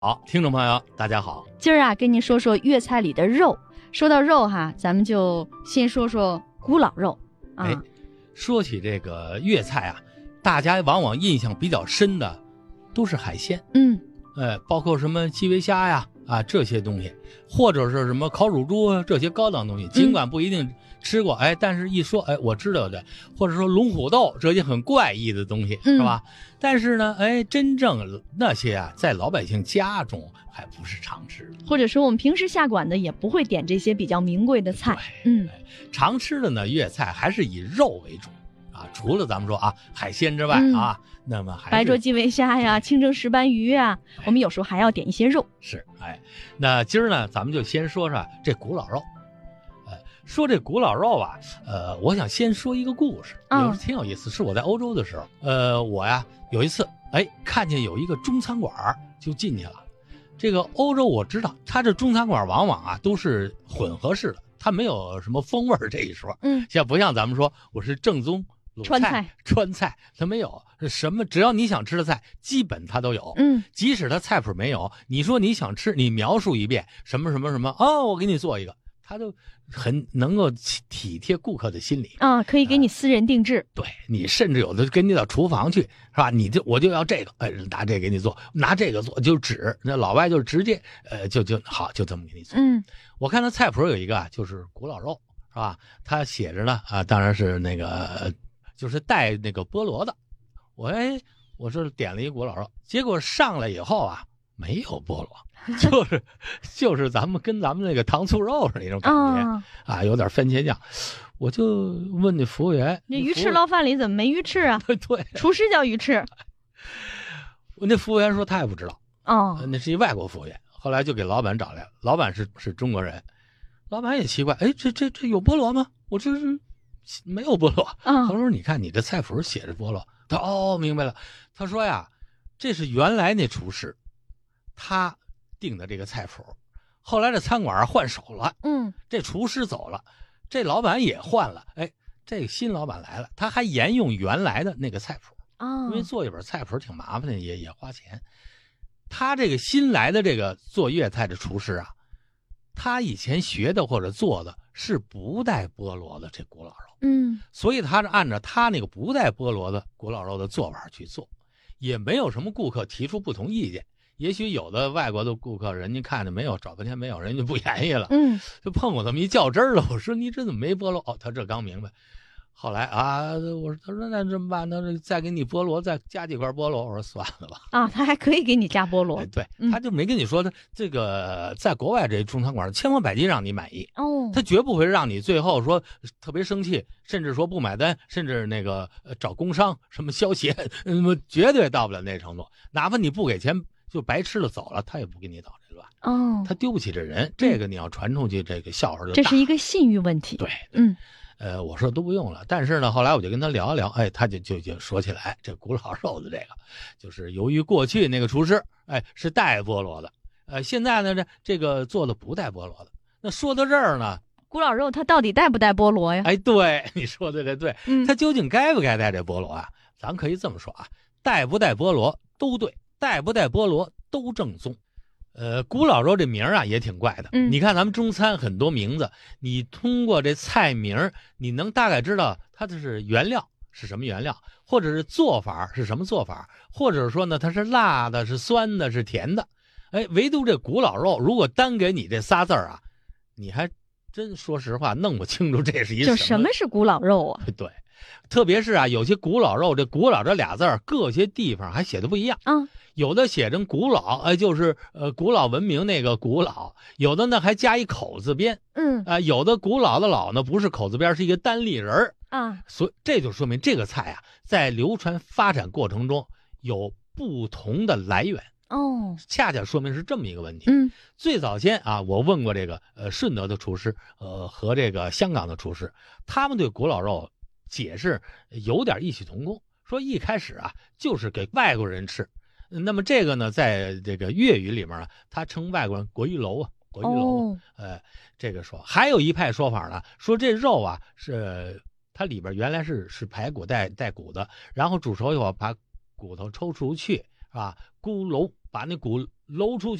好，听众朋友大家好， 今儿啊跟您说说粤菜里的肉。说到肉哈，咱们就先说说古老肉啊。 说起这个粤菜啊，大家往往印象比较深的都是海鲜，包括什么基围虾呀这些东西，或者是什么烤乳猪啊这些高档东西，尽管不一定吃过，但是一说我知道的，或者说龙虎斗这些很怪异的东西，是吧？但是呢真正那些在老百姓家中还不是常吃的， 或者说我们平时下馆子也不会点这些比较名贵的菜。 常吃的呢粤菜还是以肉为主啊，除了咱们说海鲜之外那么还是白灼基围虾呀、清蒸石斑鱼啊，我们有时候还要点一些肉。 是那今儿呢咱们就先说说这古老肉。说这古老肉我想先说一个故事，也是挺有意思。是我在欧洲的时候，我有一次看见有一个中餐馆就进去了。这个欧洲我知道，它这中餐馆往往都是混合式的，它没有什么风味这一说。像不像咱们说我是正宗川菜，它没有什么，只要你想吃的菜，基本它都有。即使它菜谱没有，你说你想吃，你描述一遍什么什么什么我给你做一个。他就很能够体贴顾客的心理可以给你私人定制。 对，你甚至有的跟你到厨房去，是吧？我就要这个，拿这个给你做，拿这个做就指那老外就直接就好，就这么给你做。我看他菜谱有一个就是古老肉，是吧？他写着呢当然是那个就是带那个菠萝的。我是点了一古老肉，结果上来以后没有菠萝。就是咱们那个糖醋肉是那种感觉有点番茄酱。我就问那服务员， 那鱼翅捞饭里怎么没鱼翅啊？ 对， 厨师叫鱼翅。 那服务员说他也不知道那是一外国服务员。后来就给老板找来了，老板是中国人，老板也奇怪，这有菠萝吗？我这是没有菠萝。他说你看你这菜谱写着菠萝。他说明白了。他说这是原来那厨师他定的这个菜谱，后来这餐馆换手了，这厨师走了，这老板也换了，这个新老板来了，他还沿用原来的那个菜谱因为做一本菜谱挺麻烦的，也花钱。他这个新来的这个做粤菜的厨师他以前学的或者做的是不带菠萝的这古老肉，所以他是按照他那个不带菠萝的古老肉的做法去做，也没有什么顾客提出不同意见。也许有的外国的顾客，人家看着没有，找半天没有，人家不言语了，就碰我这么一较真了。我说你这怎么没菠萝？他这刚明白。后来他说那怎么办？那再给你菠萝，再加几块菠萝。我说算了吧。 他还可以给你加菠萝。 对，他就没跟你说这个在国外这中餐馆千方百计让你满意他绝不会让你最后说特别生气，甚至说不买单，甚至那个找工商什么消协，绝对到不了那程度。哪怕你不给钱就白吃了走了，他也不给你捣这乱他丢不起这人。这个你要传出去，这个笑话就大。 这是一个信誉问题。 对，我说都不用了。但是呢，后来我就跟他聊一聊，他就说起来这古老肉的这个，就是由于过去那个厨师是带菠萝的，现在呢这个做的不带菠萝的。那说到这儿呢， 古老肉它到底带不带菠萝呀？ 对，你说的这对，它究竟该不该带这菠萝咱可以这么说带不带菠萝都对，带不带菠萝都正宗。古老肉这名也挺怪的。你看咱们中餐很多名字，你通过这菜名你能大概知道它的是原料是什么原料，或者是做法是什么做法，或者说呢它是辣的是酸的是甜的。唯独这古老肉，如果单给你这仨字你还真说实话弄不清楚这是一什么是古老肉对，特别是有些古老肉，这古老这俩字各些地方还写的不一样有的写成古老就是古老文明那个古老，有的呢还加一口字边有的古老的老呢不是口字边，是一个单立人所以这就说明这个菜在流传发展过程中有不同的来源恰恰说明是这么一个问题。最早先我问过这个顺德的厨师和这个香港的厨师，他们对古老肉解释有点异曲同工，说一开始就是给外国人吃。那么这个呢在这个粤语里面他称外国人国语楼国语楼这个说还有一派说法呢，说这肉是它里边原来是排骨带骨的，然后煮熟以后把骨头抽出去鼓楼，把那鼓搂出去。